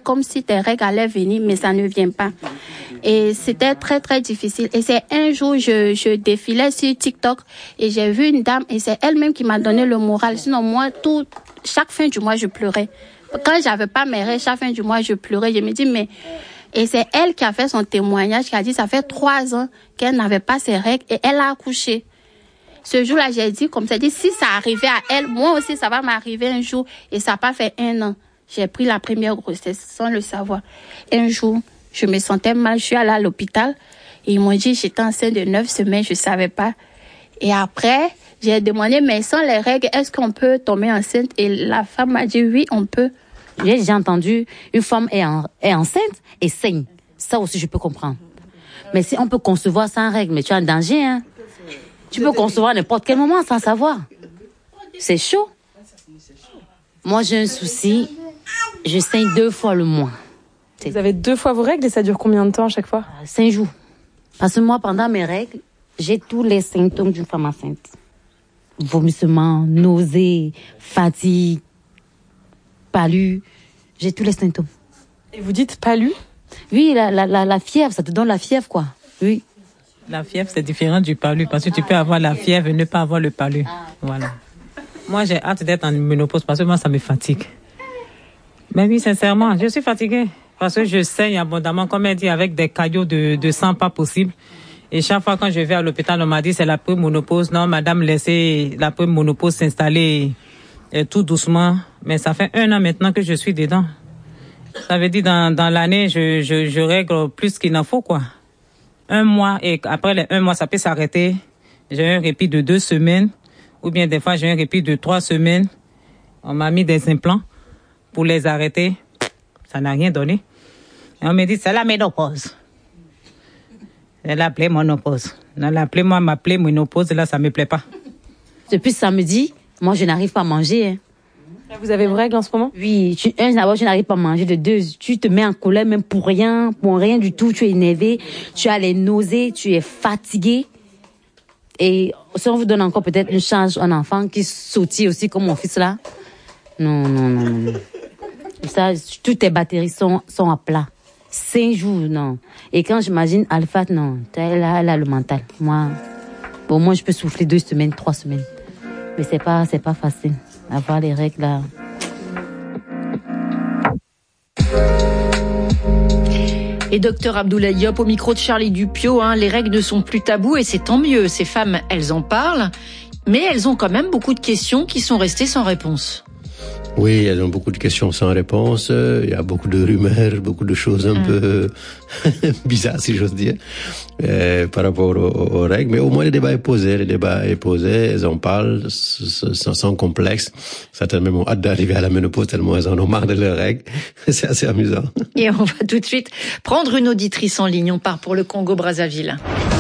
comme si tes règles allaient venir, mais ça ne vient pas. Et c'était très, très difficile. Et c'est un jour, je défilais sur TikTok et j'ai vu une dame et c'est elle-même qui m'a donné le moral. Sinon, moi, chaque fin du mois, je pleurais. Quand j'avais pas mes règles, chaque fin du mois, je pleurais. Je me dis, mais... Et c'est elle qui a fait son témoignage, qui a dit, ça fait 3 ans qu'elle n'avait pas ses règles et elle a accouché. Ce jour-là, j'ai dit, comme ça, si ça arrivait à elle, moi aussi, ça va m'arriver un jour. Et ça n'a pas fait 1 an. J'ai pris la première grossesse sans le savoir. Un jour, je me sentais mal, je suis allée à l'hôpital. Et ils m'ont dit, j'étais enceinte de 9 semaines, je ne savais pas. Et après, j'ai demandé, mais sans les règles, est-ce qu'on peut tomber enceinte? Et la femme m'a dit, oui, on peut. J'ai déjà entendu, une femme est enceinte et saigne. Ça aussi, je peux comprendre. Mais si on peut concevoir sans règles, mais tu es en danger, hein. Tu peux concevoir à n'importe quel moment sans savoir. C'est chaud. Moi, j'ai un souci. Je saigne 2 fois le mois. Vous avez 2 fois vos règles et ça dure combien de temps à chaque fois? 5 jours. Parce que moi, pendant mes règles, j'ai tous les symptômes d'une femme enceinte. Vomissement, nausées, fatigue, palu. J'ai tous les symptômes. Et vous dites palu? Oui, la fièvre, ça te donne la fièvre, quoi. Oui. La fièvre, c'est différent du palu parce que tu peux avoir la fièvre et ne pas avoir le palu. Voilà. Moi, j'ai hâte d'être en ménopause parce que moi, ça me fatigue. Mais oui, sincèrement, je suis fatiguée parce que je saigne abondamment, comme elle dit, avec des caillots de sang pas possible. Et chaque fois quand je vais à l'hôpital, on m'a dit c'est la prémonopause. Non, madame, laissez la prémonopause s'installer tout doucement. Mais ça fait 1 an maintenant que je suis dedans. Ça veut dire dans l'année, je règle plus qu'il n'en faut, quoi. 1 mois, et après les 1 mois, ça peut s'arrêter. J'ai un répit de 2 semaines, ou bien des fois, j'ai un répit de 3 semaines. On m'a mis des implants pour les arrêter. Ça n'a rien donné. Et on me dit, c'est la ménopause. Elle l'a appelé monopause. Moi, m'appeler ménopause, là, ça me plaît pas. Depuis samedi, moi, je n'arrive pas à manger, hein. Vous avez vos règles en ce moment? Oui, d'abord, je n'arrive pas à manger. De 2, tu te mets en colère même pour rien du tout. Tu es énervé, tu as les nausées, tu es fatigué. Et si on vous donne encore peut-être une chance, un enfant qui sautille aussi comme mon fils là. Non. Ça, toutes tes batteries sont à plat. 5 jours, non. Et quand j'imagine Alpha, non. Elle a le mental. Moi, je peux souffler 2 semaines, 3 semaines. Mais c'est pas facile. Avoir les règles là. Et docteur Abdoulaye Diop au micro de Charlie Dupio, les règles ne sont plus tabous et c'est tant mieux. Ces femmes, elles en parlent, mais elles ont quand même beaucoup de questions qui sont restées sans réponse. Oui, elles ont beaucoup de questions sans réponse. Il y a beaucoup de rumeurs, beaucoup de choses un peu bizarres, si j'ose dire, par rapport aux règles. Mais au moins, le débat est posé. Elles en parlent sans complexe. Certaines même ont hâte d'arriver à la ménopause tellement elles en ont marre de leurs règles. C'est assez amusant. Et on va tout de suite prendre une auditrice en ligne. On part pour le Congo-Brazzaville.